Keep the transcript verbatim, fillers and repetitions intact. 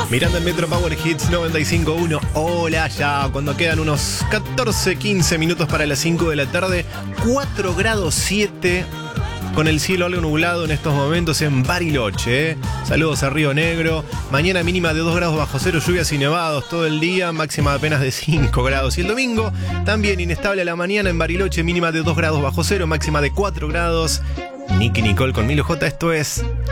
Mirando el Metro Power Hits noventa y cinco punto uno. Hola, ya cuando quedan unos catorce, quince minutos para las cinco de la tarde. cuatro grados siete. Con el cielo algo nublado en estos momentos en Bariloche. ¿eh? Saludos a Río Negro. Mañana mínima de dos grados bajo cero, lluvias y nevados todo el día. Máxima apenas de cinco grados. Y el domingo también inestable a la mañana en Bariloche. Mínima de dos grados bajo cero, máxima de cuatro grados. Nicky Nicole con Milo J. Esto es